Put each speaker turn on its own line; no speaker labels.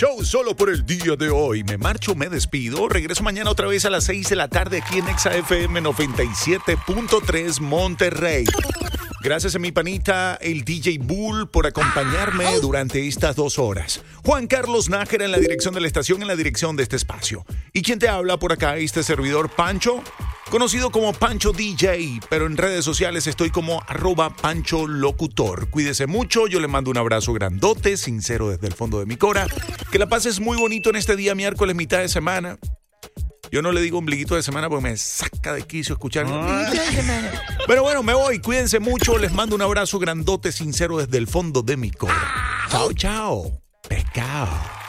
Chau, solo por el día de hoy. Me marcho, me despido. Regreso mañana otra vez a las 6 de la tarde aquí en Exa FM 97.3 Monterrey. Gracias a mi panita, el DJ Bull, por acompañarme durante estas 2 horas. Juan Carlos Nájera en la dirección de la estación, en la dirección de este espacio. Y quien te habla por acá, este servidor Pancho, conocido como Pancho DJ, pero en redes sociales estoy como @PanchoLocutor. Cuídese mucho, yo le mando un abrazo grandote, sincero desde el fondo de mi cora. Que la pases muy bonito en este día miércoles, mitad de semana. Yo no le digo ombliguito de semana porque me saca de quicio escuchar. Pero bueno, me voy. Cuídense mucho. Les mando un abrazo grandote, sincero desde el fondo de mi cora. Chao, chao. Pescado.